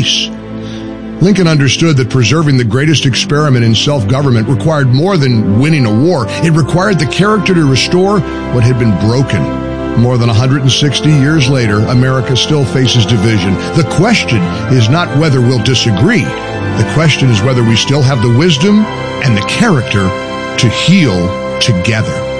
peace. Lincoln understood that preserving the greatest experiment in self-government required more than winning a war. It required the character to restore what had been broken. More than 160 years later, America still faces division. The question is not whether we'll disagree. The question is whether we still have the wisdom and the character to heal together.